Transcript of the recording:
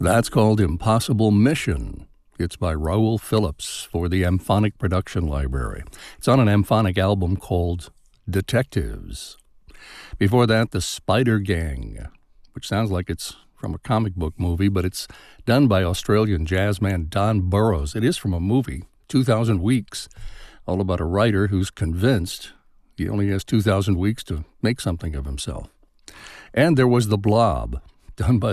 That's called Impossible Mission. It's by Raoul Phillips for the Amphonic Production Library. It's on an Amphonic album called Detectives. Before that, The Spider Gang, which sounds like it's from a comic book movie, but it's done by Australian jazzman Don Burrows. It is from a movie, 2,000 Weeks, all about a writer who's convinced he only has 2,000 weeks to make something of himself. And there was The Blob, done by